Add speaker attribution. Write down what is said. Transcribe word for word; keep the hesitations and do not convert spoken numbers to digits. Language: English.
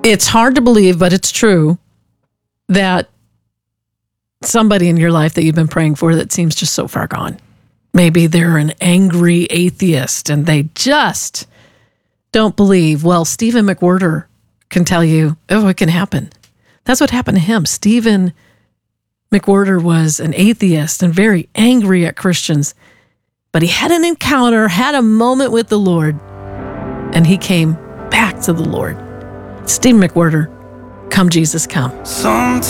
Speaker 1: It's hard to believe, but it's true that somebody in your life that you've been praying for that seems just so far gone. Maybe they're an angry atheist and they just don't believe. Well, Stephen McWhorter can tell you, oh, it can happen. That's what happened to him. Stephen McWhorter was an atheist and very angry at Christians, but he had an encounter, had a moment with the Lord, and he came back to the Lord. Stephen McWhorter, Come Jesus Come.
Speaker 2: Sometimes